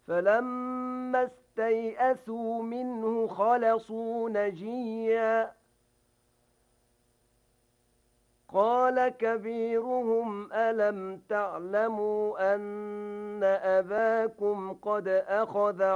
فلما استيئسوا منه خلصوا نجيا قال كبيرهم ألم تعلموا أن أباكم قد أخذ